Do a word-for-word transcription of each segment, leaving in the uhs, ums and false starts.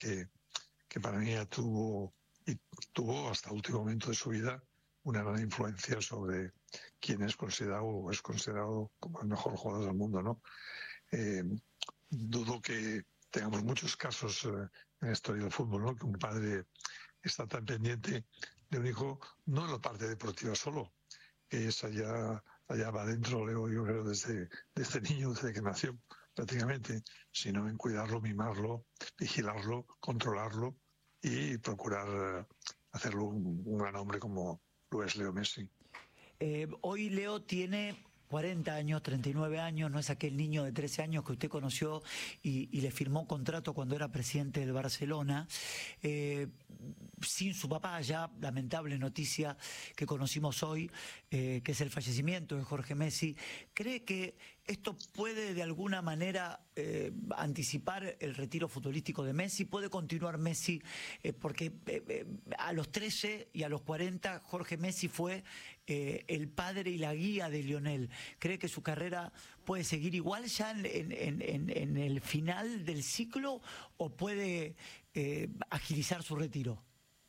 que, que para mí ya tuvo, y tuvo hasta el último momento de su vida una gran influencia sobre quién es considerado o es considerado como el mejor jugador del mundo, ¿no? Eh, dudo que tengamos muchos casos eh, en la historia del fútbol, ¿no? Que un padre está tan pendiente de un hijo, no en la parte deportiva solo, que es allá, allá va adentro, Leo, yo creo, desde, desde niño, desde que nació prácticamente, sino en cuidarlo, mimarlo, vigilarlo, controlarlo y procurar eh, hacerlo un, un gran hombre como lo es Leo Messi. Eh, hoy Leo tiene cuarenta años, treinta y nueve años, no es aquel niño de trece años que usted conoció y, y le firmó contrato cuando era presidente del Barcelona, eh, sin su papá. Ya lamentable noticia que conocimos hoy, eh, que es el fallecimiento de Jorge Messi. ¿Cree que esto puede de alguna manera eh, anticipar el retiro futbolístico de Messi? ¿Puede continuar Messi? Eh, porque eh, eh, a los trece y a los cuarenta Jorge Messi fue eh, el padre y la guía de Lionel. ¿Cree que su carrera puede seguir igual ya en, en, en, en el final del ciclo o puede eh, agilizar su retiro?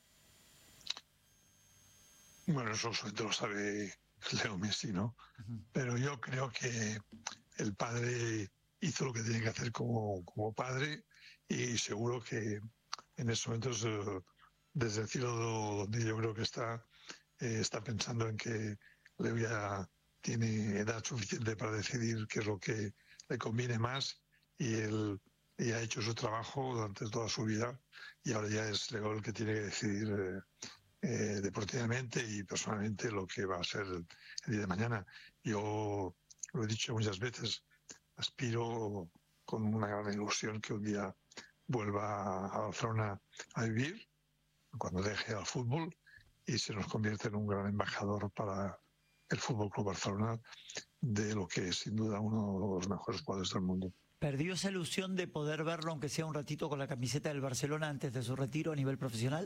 Bueno, eso solamente lo sabe Leo Messi, ¿no? Uh-huh. Pero yo creo que el padre hizo lo que tiene que hacer como, como padre y seguro que en estos momentos, eh, desde el cielo donde yo creo que está, eh, está pensando en que Leo ya tiene edad suficiente para decidir qué es lo que le conviene más y él y ha hecho su trabajo durante toda su vida y ahora ya es Leo el que tiene que decidir eh, eh, deportivamente y personalmente lo que va a ser el, el día de mañana. Yo lo he dicho muchas veces, aspiro con una gran ilusión que un día vuelva a Barcelona a vivir cuando deje al fútbol y se nos convierte en un gran embajador para el Fútbol Club Barcelona de lo que es sin duda uno de los mejores jugadores del mundo. ¿Perdió esa ilusión de poder verlo, aunque sea un ratito, con la camiseta del Barcelona antes de su retiro a nivel profesional?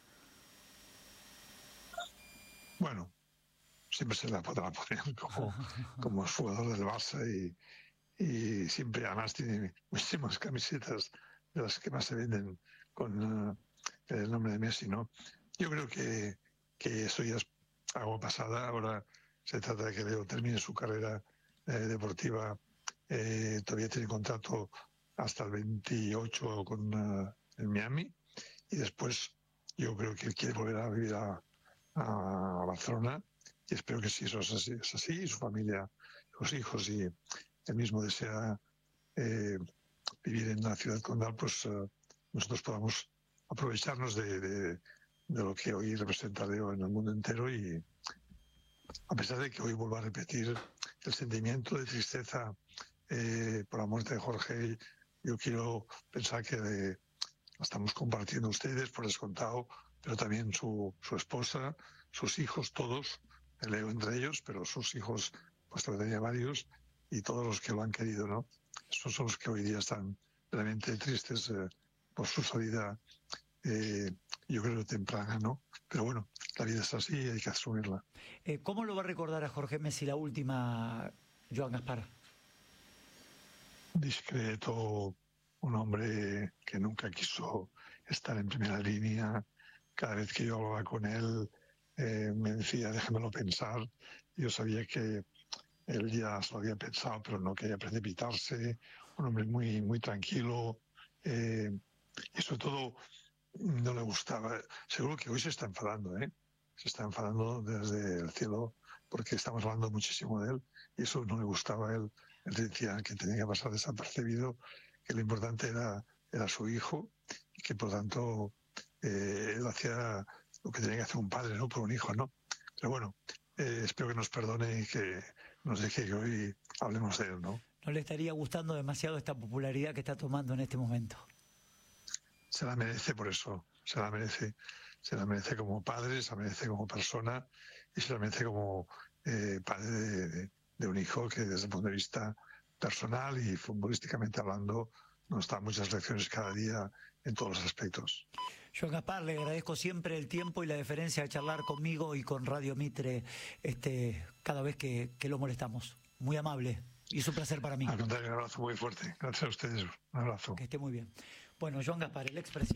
Bueno, siempre se la podrá poner como, como jugador del Barça y, y siempre además tiene muchísimas camisetas de las que más se venden con uh, el nombre de Messi, ¿no? Yo creo que, que eso ya es algo pasada. Ahora se trata de que Leo termine su carrera eh, deportiva. Eh, todavía tiene contrato hasta el veintiocho con uh, el Miami y después yo creo que él quiere volver a vivir a, a Barcelona y espero que sí, eso es así, es así y su familia, sus hijos y él mismo desea eh, vivir en la ciudad condal, pues uh, nosotros podamos aprovecharnos de, de, de lo que hoy representa Leo en el mundo entero y a pesar de que hoy vuelvo a repetir el sentimiento de tristeza eh, por la muerte de Jorge, yo quiero pensar que de, la estamos compartiendo ustedes por descontado, pero también su, su esposa, sus hijos, todos, Leo entre ellos, pero sus hijos, pues tenía varios, y todos los que lo han querido, ¿no? Esos son los que hoy día están realmente tristes eh, por su salida, eh, yo creo temprana, ¿no? Pero bueno, la vida es así y hay que asumirla. Eh, ¿Cómo lo va a recordar a Jorge Messi la última, Joan Gaspar? Discreto, un hombre que nunca quiso estar en primera línea. Cada vez que yo hablaba con él, eh, me decía, déjamelo pensar. Yo sabía que él ya se lo había pensado, pero no quería precipitarse. Un hombre muy, muy tranquilo. Eh, y sobre todo, no le gustaba. Seguro que hoy se está enfadando, ¿eh? Se está enfadando desde el cielo porque estamos hablando muchísimo de él y eso no le gustaba a él. Él decía que tenía que pasar desapercibido, que lo importante era, era su hijo y que por tanto eh, él hacía lo que tenía que hacer un padre, ¿no? Por un hijo, ¿no? Pero bueno, eh, espero que nos perdone y que nos deje que hoy hablemos de él, ¿no? ¿No le estaría gustando demasiado esta popularidad que está tomando en este momento? Se la merece por eso, se la merece. Se la merece como padre, se la merece como persona y se la merece como eh, padre de, de, de un hijo que desde el punto de vista personal y futbolísticamente hablando nos da muchas lecciones cada día en todos los aspectos. Joan Gaspar, le agradezco siempre el tiempo y la deferencia de charlar conmigo y con Radio Mitre este, cada vez que, que lo molestamos. Muy amable y es un placer para mí. Al contrario, un abrazo muy fuerte. Gracias a ustedes. Un abrazo. Que esté muy bien. Bueno, Joan Gaspar, el expresidente.